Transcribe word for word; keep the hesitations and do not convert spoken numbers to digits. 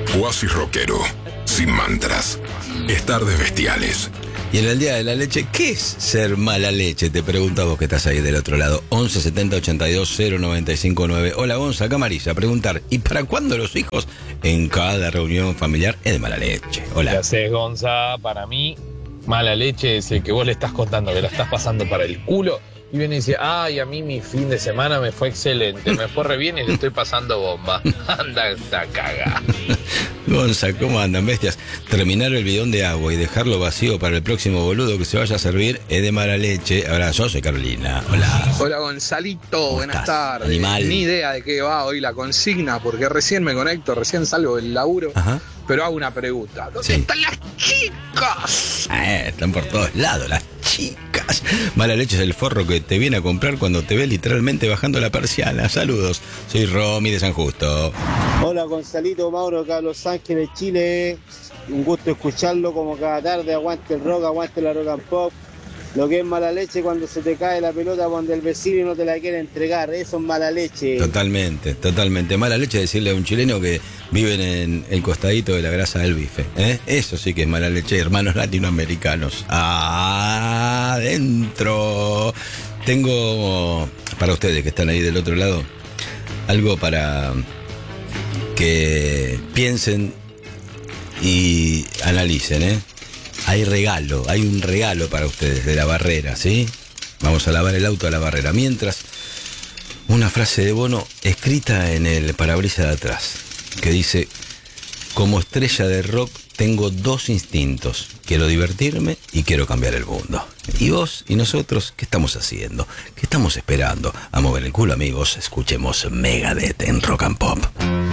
Oasis rockero, sin mantras. Es Tardes Bestiales. Y en el Día de la Leche, ¿qué es ser mala leche? Te pregunto a vos que estás ahí del otro lado. once setenta ochenta y dos cero noventa y cinco nueve. Hola, Gonza, acá Marisa, a preguntar, ¿y para cuándo los hijos en cada reunión familiar es de mala leche? Hola. Ya sé, Gonza, para mí, mala leche es el que vos le estás contando que la estás pasando para el culo y viene y dice, ay, a mí mi fin de semana me fue excelente, me fue re bien y le estoy pasando bomba. Anda esta caga. Gonza, ¿cómo andan, bestias? Terminar el bidón de agua y dejarlo vacío para el próximo boludo que se vaya a servir es de mala leche. Ahora, yo soy Carolina. Hola. Hola, Gonzalito, buenas estás, tardes. animal? Ni idea de qué va hoy la consigna, porque recién me conecto, recién salgo del laburo. Ajá. Pero hago una pregunta. ¿Dónde Sí. están las chicas? Eh, están por todos lados las chicas. Mala leche es el forro que te viene a comprar cuando te ve literalmente bajando la persiana. Saludos, soy Romy de San Justo. Hola Gonzalito, Mauro, acá Los Ángeles, Chile. Un gusto escucharlo como cada tarde. Aguante el rock, aguante la rock and pop. Lo que es mala leche cuando se te cae la pelota cuando el vecino y no te la quiere entregar. Eso es mala leche. Totalmente, totalmente. Mala leche decirle a un chileno que viven en el costadito de la grasa del bife. ¿eh? Eso sí que es mala leche, hermanos latinoamericanos. Adentro. Tengo para ustedes que están ahí del otro lado algo para que piensen y analicen, ¿eh? Hay regalo, hay un regalo para ustedes de la barrera, ¿sí? Vamos a lavar el auto a la barrera. Mientras, una frase de Bono escrita en el parabrisas de atrás, que dice, como estrella de rock tengo dos instintos, quiero divertirme y quiero cambiar el mundo. ¿Y vos y nosotros qué estamos haciendo? ¿Qué estamos esperando? A mover el culo, amigos, escuchemos Megadeth en Rock and Pop.